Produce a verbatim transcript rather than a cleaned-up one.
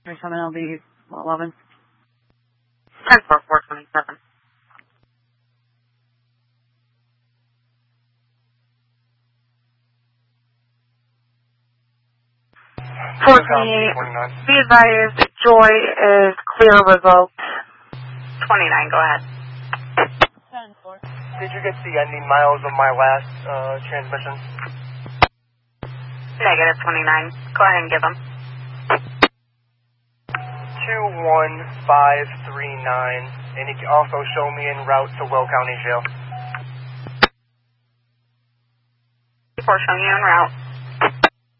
twenty-seven L B eleven. ten four four twenty-seven. four twenty-eight. Be advised, Joy is clear revoked. twenty-nine, go ahead. ten four. Did you get the ending miles of my last uh, transmission? Negative twenty-nine. Go ahead and give them. two one five three nine, and you can also show me en route to Will County Jail. four showing you en route.